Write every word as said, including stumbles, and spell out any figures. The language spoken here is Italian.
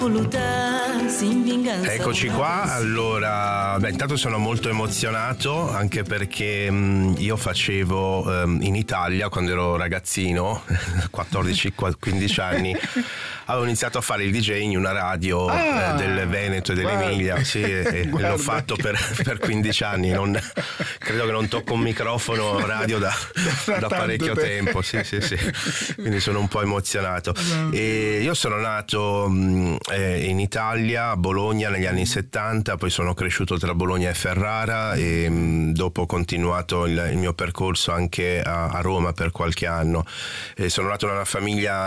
Eccoci qua, allora, beh, intanto sono molto emozionato anche perché mh, io facevo um, in Italia quando ero ragazzino, quattordici quindici anni, avevo iniziato a fare il D J in una radio ah, eh, del Veneto e dell'Emilia, guarda, sì, e, e l'ho fatto che... per, per quindici anni, non, credo che non tocco un microfono radio da, da, da parecchio tempo, sì, sì, sì, quindi sono un po' emozionato. E io sono nato mh, eh, in Italia, a Bologna negli anni settanta, poi sono cresciuto tra Bologna e Ferrara e mh, dopo ho continuato il, il mio percorso anche a, a Roma per qualche anno. E sono nato in una famiglia